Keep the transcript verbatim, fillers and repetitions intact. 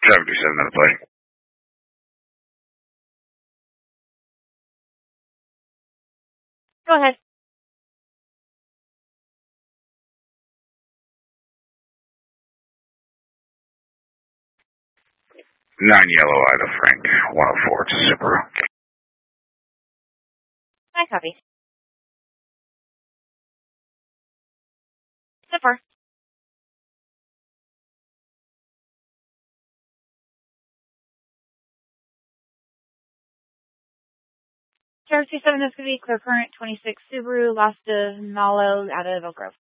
seventy-seven on the play. Go ahead. Nine yellow, Ida Frank, one oh four, it's a Subaru. I copy. Zipper. Charles two seven, that's going to be clear current, twenty-six Subaru, Lost of Malo, out of Elk Grove.